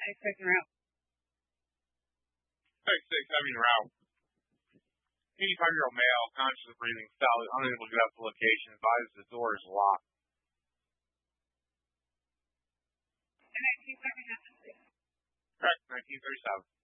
96 route. 96, having route. 85-year-old male, conscious of breathing, fell, unable to get up to the location, advised the door is locked. 1937. Correct, 1937.